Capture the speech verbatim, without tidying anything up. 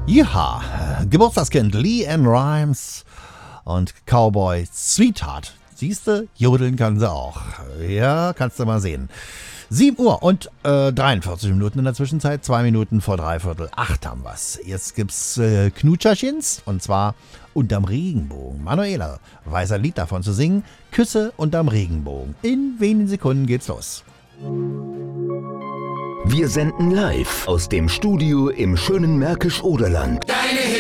Ja, Geburtstagskind Lee Ann Rimes und Cowboy Sweetheart. Siehste, jodeln kann sie auch. Ja, kannst du mal sehen. sieben Uhr und äh, dreiundvierzig Minuten in der Zwischenzeit. Zwei Minuten vor dreiviertel acht haben wir's. Jetzt gibt's äh, Knutscherchens und zwar Unterm Regenbogen. Manuela weiß ein Lied davon zu singen. Küsse unterm Regenbogen. In wenigen Sekunden geht's los. Wir senden live aus dem Studio im schönen Märkisch-Oderland.